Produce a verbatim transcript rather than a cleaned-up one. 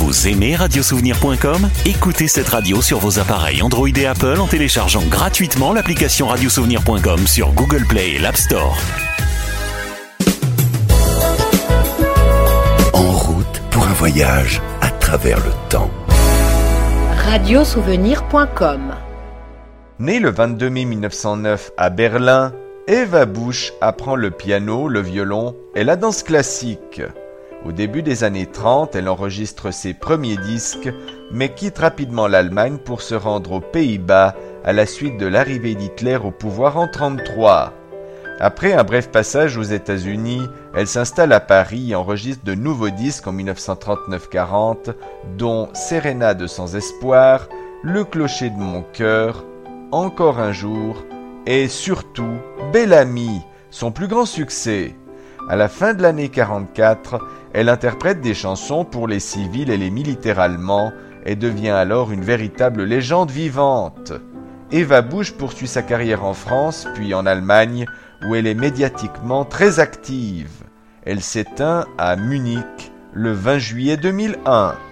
Vous aimez radiosouvenir point com ? Écoutez cette radio sur vos appareils Android et Apple en téléchargeant gratuitement l'application radiosouvenir point com sur Google Play et l'App Store. En route pour un voyage à travers le temps. radiosouvenir point com. Née le vingt-deux mai mille neuf cent neuf à Berlin, Eva Busch apprend le piano, le violon et la danse classique. Au début des années trente, elle enregistre ses premiers disques, mais quitte rapidement l'Allemagne pour se rendre aux Pays-Bas à la suite de l'arrivée d'Hitler au pouvoir en trente-trois. Après un bref passage aux États-Unis, elle s'installe à Paris et enregistre de nouveaux disques en dix-neuf cent trente-neuf quarante, dont Sérénade sans espoir, Le clocher de mon cœur, Encore un jour et surtout Bel Ami, son plus grand succès. À la fin de l'année quarante-quatre, elle interprète des chansons pour les civils et les militaires allemands et devient alors une véritable légende vivante. Eva Busch poursuit sa carrière en France puis en Allemagne où elle est médiatiquement très active. Elle s'éteint à Munich le vingt juillet deux mille un.